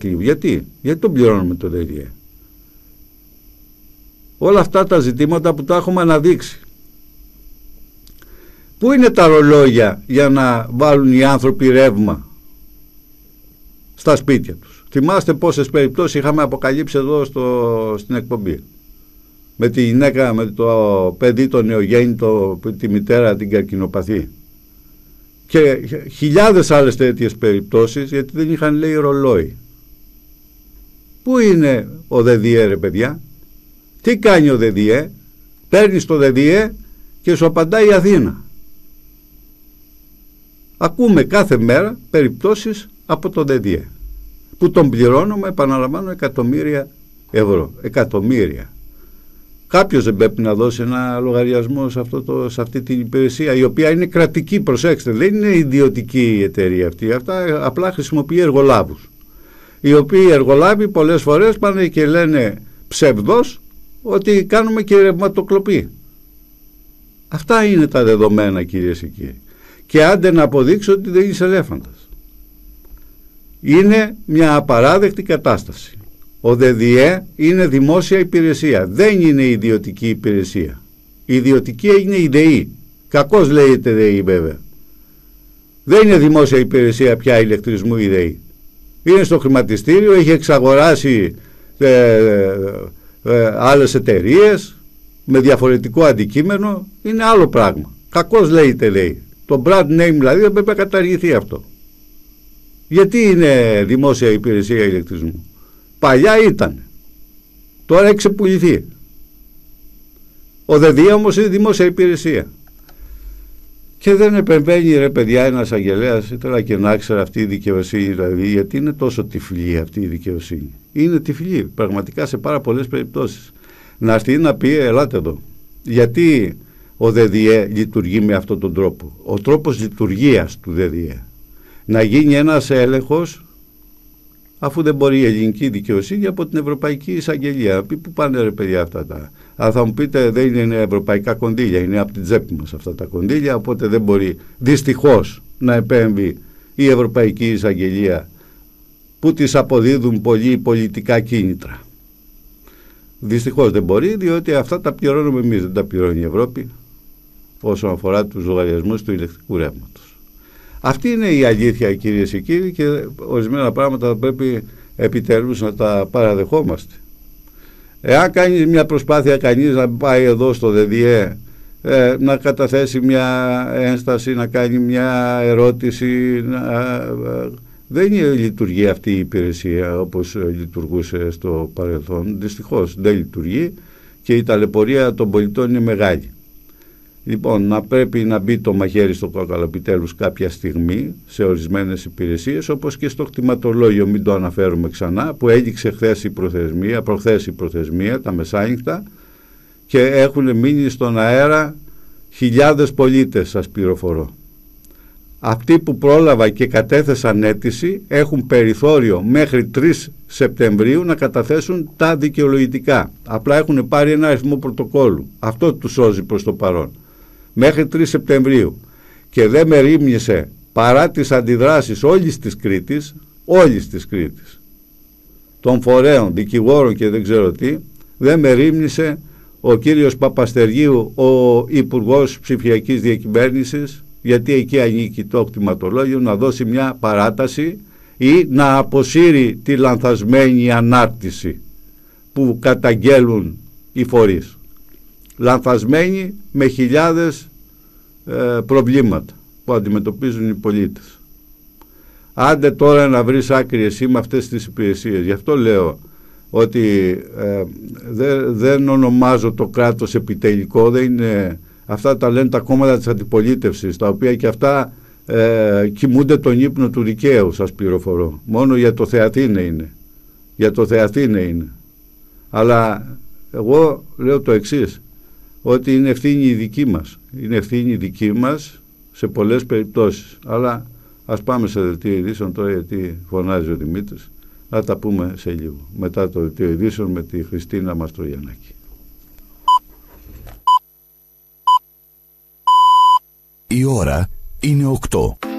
Ηρακλείου. Γιατί τον πληρώνουμε το ΔΔΕ? Όλα αυτά τα ζητήματα που τα έχουμε αναδείξει. Πού είναι τα ρολόγια για να βάλουν οι άνθρωποι ρεύμα στα σπίτια τους? Θυμάστε πόσες περιπτώσεις είχαμε αποκαλύψει εδώ στην εκπομπή? Με τη γυναίκα, με το παιδί το νεογέννητο, τη μητέρα την καρκινοπαθή. Και χιλιάδες άλλες τέτοιες περιπτώσεις, γιατί δεν είχαν, λέει, ρολόι. Πού είναι ο ΔΔΕ, ρε παιδιά? Τι κάνει ο ΔΔΕ? Παίρνεις το ΔΔΕ και σου απαντάει η Αθήνα. Ακούμε κάθε μέρα περιπτώσεις από το ΔΔΕ που τον πληρώνουμε, επαναλαμβάνω, εκατομμύρια ευρώ. Εκατομμύρια. Κάποιος δεν πρέπει να δώσει ένα λογαριασμό σε αυτή την υπηρεσία, η οποία είναι κρατική, προσέξτε, δεν είναι ιδιωτική η εταιρεία αυτή. Αυτά απλά χρησιμοποιεί εργολάβους, οι οποίοι εργολάβοι πολλές φορές πάνε και λένε ψευδώς ότι κάνουμε και ρευματοκλοπή. Αυτά είναι τα δεδομένα, κυρίες και κύριοι. Και άντε να αποδείξω ότι δεν είσαι ελέφαντας. Είναι μια απαράδεκτη κατάσταση. Ο ΔΔΕ είναι δημόσια υπηρεσία, δεν είναι ιδιωτική υπηρεσία. Η ιδιωτική είναι η ΔΕΗ. Κακώς λέγεται ΔΕΗ, βέβαια. Δεν είναι δημόσια υπηρεσία πια ηλεκτρισμού η ΔΕΗ. Είναι στο χρηματιστήριο, έχει εξαγοράσει άλλες εταιρείες με διαφορετικό αντικείμενο, είναι άλλο πράγμα. Κακώς λέγεται ΔΕΗ. Το brand name δηλαδή δεν πρέπει να καταργηθεί αυτό. Γιατί είναι δημόσια υπηρεσία ηλεκτρισμού? Παλιά ήταν. Τώρα έχει ξεπουληθεί. Ο ΔΔΕ όμως είναι δημόσια υπηρεσία. Και δεν επεμβαίνει, ρε παιδιά, ένας αγγελέας, ήθελα και να ξέρω αυτή η δικαιοσύνη, δηλαδή, γιατί είναι τόσο τυφλή αυτή η δικαιοσύνη. Είναι τυφλή, πραγματικά, σε πάρα πολλές περιπτώσεις. Να έρθει να πει, ελάτε εδώ. Γιατί ο ΔΔΕ λειτουργεί με αυτόν τον τρόπο? Ο τρόπος λειτουργίας του ΔΔΕ. Να γίνει ένας έλεγχος, αφού δεν μπορεί η ελληνική δικαιοσύνη, από την Ευρωπαϊκή Εισαγγελία. Πού πάνε, ρε παιδιά, αυτά τα? Αλλά θα μου πείτε, δεν είναι ευρωπαϊκά κονδύλια, είναι από την τσέπη μας αυτά τα κονδύλια, οπότε δεν μπορεί δυστυχώς να επέμβει η Ευρωπαϊκή Εισαγγελία, που της αποδίδουν πολλοί πολιτικά κίνητρα. Δυστυχώς δεν μπορεί, διότι αυτά τα πληρώνουμε εμείς, δεν τα πληρώνει η Ευρώπη όσον αφορά τους λογαριασμούς του ηλεκτρικού ρεύματος. Αυτή είναι η αλήθεια, κυρίες και κύριοι, και ορισμένα πράγματα θα πρέπει επιτέλους να τα παραδεχόμαστε. Εάν κάνει μια προσπάθεια κανείς να πάει εδώ στο ΔΔΕ, να καταθέσει μια ένσταση, να κάνει μια ερώτηση, δεν λειτουργεί αυτή η υπηρεσία όπως λειτουργούσε στο παρελθόν. Δυστυχώς δεν λειτουργεί και η ταλαιπωρία των πολιτών είναι μεγάλη. Λοιπόν, να πρέπει να μπει το μαχαίρι στο κόκαλο επιτέλους κάποια στιγμή σε ορισμένες υπηρεσίες, όπως και στο κτηματολόγιο, μην το αναφέρουμε ξανά, που έληξε προχθές η προθεσμία, τα μεσάνυχτα, και έχουν μείνει στον αέρα χιλιάδες πολίτες, σας πληροφορώ. Αυτοί που πρόλαβα και κατέθεσαν αίτηση έχουν περιθώριο μέχρι 3 Σεπτεμβρίου να καταθέσουν τα δικαιολογητικά. Απλά έχουν πάρει ένα αριθμό πρωτοκόλλου. Αυτό τους σώζει προς το παρόν. Μέχρι 3 Σεπτεμβρίου. Και δεν με ρίμνησε, παρά τις αντιδράσεις όλης της Κρήτης, των φορέων, δικηγόρων και δεν ξέρω τι, δεν με ρίμνησε ο κύριος Παπαστεργίου, ο Υπουργός Ψηφιακής Διακυβέρνησης, γιατί εκεί ανήκει το κτηματολόγιο, να δώσει μια παράταση ή να αποσύρει τη λανθασμένη ανάρτηση που καταγγέλουν οι φορείς. Λανθασμένη, με χιλιάδες προβλήματα που αντιμετωπίζουν οι πολίτες. Άντε τώρα να βρεις άκρη εσύ με αυτές τις υπηρεσίες. Γι' αυτό λέω ότι δεν ονομάζω το κράτος επιτελικό, δεν είναι, αυτά τα λένε τα κόμματα της αντιπολίτευσης, τα οποία και αυτά κοιμούνται τον ύπνο του δικαίου, σας πληροφορώ. Μόνο για το Θεαθήνε είναι. Για το Θεαθήνε είναι. Αλλά εγώ λέω το εξής, ότι είναι ευθύνη η δική μας. Είναι ευθύνη δική μας σε πολλές περιπτώσεις. Αλλά ας πάμε σε δελτίο ειδήσεων τώρα, γιατί φωνάζει ο Δημήτρης. Θα τα πούμε σε λίγο. Μετά το δελτίο ειδήσεων με τη Χριστίνα Μαστρογιαννάκη. Η ώρα είναι 8.